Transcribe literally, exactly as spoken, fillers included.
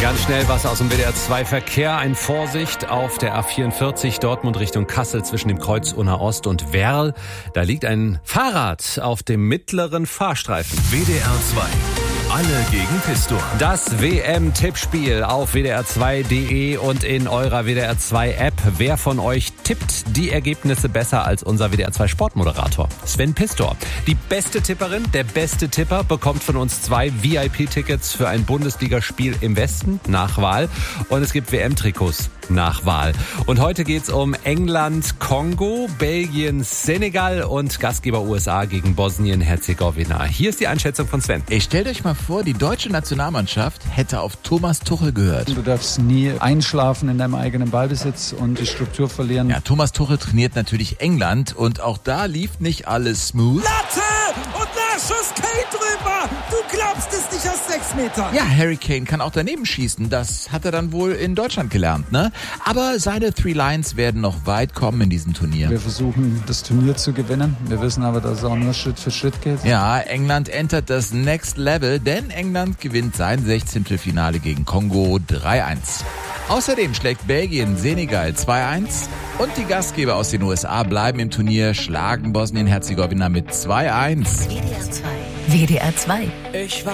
Ganz schnell was aus dem W D R zwei Verkehr. Ein Vorsicht auf der A vierundvierzig Dortmund Richtung Kassel zwischen dem Kreuz Unna Ost und Werl. Da liegt ein Fahrrad auf dem mittleren Fahrstreifen. W D R zwei. Alle gegen Pistor. Das W M-Tippspiel auf W D R zwei punkt de und in eurer W D R zwei App. Wer von euch tippt die Ergebnisse besser als unser W D R zwei Sportmoderator? Sven Pistor. Die beste Tipperin, der beste Tipper bekommt von uns zwei V I P-Tickets für ein Bundesligaspiel im Westen nach Wahl. Und es gibt W M-Trikots nach Wahl. Und heute geht's um England, Kongo, Belgien, Senegal und Gastgeber U S A gegen Bosnien-Herzegowina. Hier ist die Einschätzung von Sven. Ich stellt euch mal vor, die deutsche Nationalmannschaft hätte auf Thomas Tuchel gehört. Du darfst nie einschlafen in deinem eigenen Ballbesitz und die Struktur verlieren. Ja, Thomas Tuchel trainiert natürlich England und auch da lief nicht alles smooth. Latte! Und Nachschuss, Kane drüber! Du glaubst es nicht aus sechs Metern! Ja, Harry Kane kann auch daneben schießen. Das hat er dann wohl in Deutschland gelernt, ne? Aber seine Three Lions werden noch weit kommen in diesem Turnier. Wir versuchen, das Turnier zu gewinnen. Wir wissen aber, dass es auch nur Schritt für Schritt geht. Ja, England entert das Next Level, denn England gewinnt sein Sechzehntelfinale gegen Kongo drei eins. Außerdem schlägt Belgien Senegal zwei eins und die Gastgeber aus den U S A bleiben im Turnier, schlagen Bosnien-Herzegowina mit zwei eins. W D R zwei. W D R zwei. Ich war